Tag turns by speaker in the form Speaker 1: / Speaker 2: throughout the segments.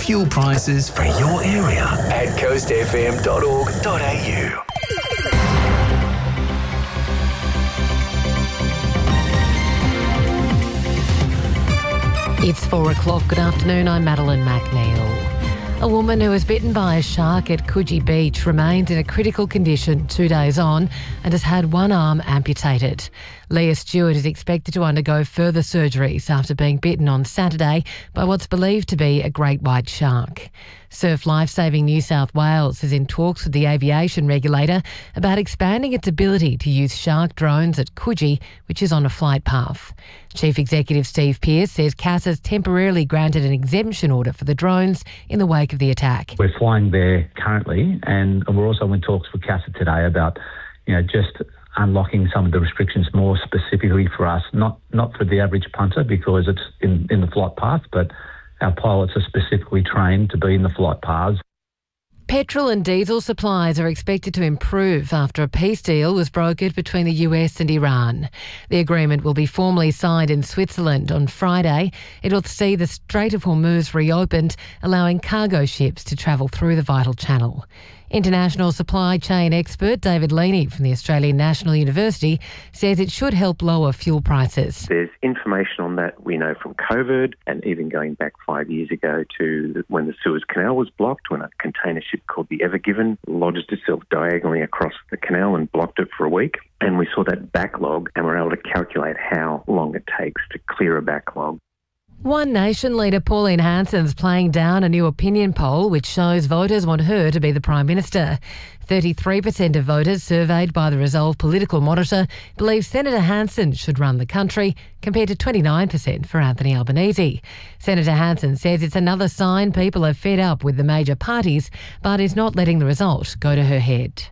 Speaker 1: fuel prices for your area at coastfm.org.au.
Speaker 2: It's 4 o'clock. Good afternoon. I'm Madeline McNeil. A woman who was bitten by a shark at Coogee Beach remains in a critical condition 2 days on and has had one arm amputated. Leah Stewart is expected to undergo further surgeries after being bitten on Saturday by what's believed to be a great white shark. Surf Lifesaving New South Wales is in talks with the aviation regulator about expanding its ability to use shark drones at Coogee, which is on a flight path. Chief Executive Steve Pearce says CAS has temporarily granted an exemption order for the drones in the wake of the attack.
Speaker 3: We're flying there currently, and we're also in talks with CASA today about, just unlocking some of the restrictions more specifically for us, not for the average punter because it's in the flight path, but our pilots are specifically trained to be in the flight paths.
Speaker 2: Petrol and diesel supplies are expected to improve after a peace deal was brokered between the US and Iran. The agreement will be formally signed in Switzerland on Friday. It will see the Strait of Hormuz reopened, allowing cargo ships to travel through the vital channel. International supply chain expert David Leaney from the Australian National University says it should help lower fuel prices.
Speaker 4: There's information on that we know from COVID and even going back 5 years ago to when the Suez Canal was blocked, when a container ship called the Ever Given lodged itself diagonally across the canal and blocked it for a week. And we saw that backlog and were able to calculate how long it takes to clear a backlog.
Speaker 2: One Nation leader Pauline Hanson's playing down a new opinion poll which shows voters want her to be the Prime Minister. 33% of voters surveyed by the Resolve Political Monitor believe Senator Hanson should run the country, compared to 29% for Anthony Albanese. Senator Hanson says it's another sign people are fed up with the major parties, but is not letting the result go to her head.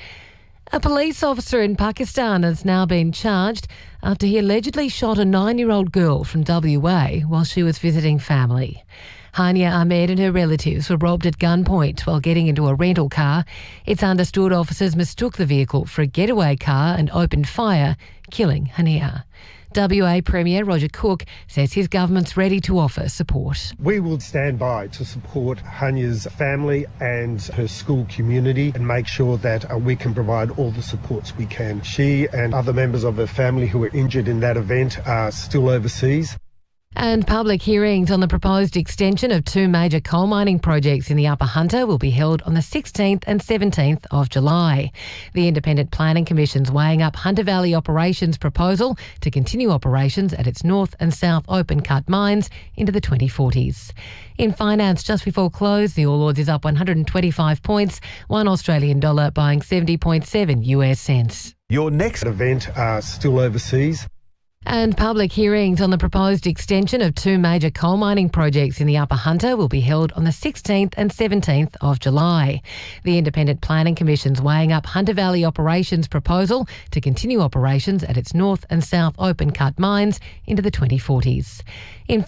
Speaker 2: A police officer in Pakistan has now been charged after he allegedly shot a 9-year-old girl from WA while she was visiting family. Hania Ahmed and her relatives were robbed at gunpoint while getting into a rental car. It's understood officers mistook the vehicle for a getaway car and opened fire, killing Hania. WA Premier Roger Cook says his government's ready to offer support.
Speaker 5: We will stand by to support Hania's family and her school community and make sure that we can provide all the supports we can. She and other members of her family who were injured in that event are still overseas.
Speaker 2: And public hearings on the proposed extension of 2 major coal mining projects in the Upper Hunter will be held on the 16th and 17th of July. The Independent Planning Commission's weighing up Hunter Valley Operations' proposal to continue operations at its north and south open-cut mines into the 2040s. In finance, just before close, the All Ords is up 125 points, $1 Australian dollar buying 70.7 US cents.
Speaker 5: Your next event are still overseas.
Speaker 2: And public hearings on the proposed extension of 2 major coal mining projects in the Upper Hunter will be held on the 16th and 17th of July. The Independent Planning Commission's weighing up Hunter Valley Operations' proposal to continue operations at its north and south open-cut mines into the 2040s. In